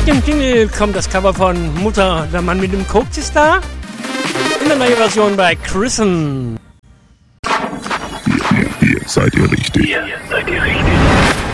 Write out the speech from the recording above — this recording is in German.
dem Jingle kommt das Cover von Mutter, der Mann mit dem Koks ist da. In der neuen Version bei Chrisen. Hier seid ihr richtig.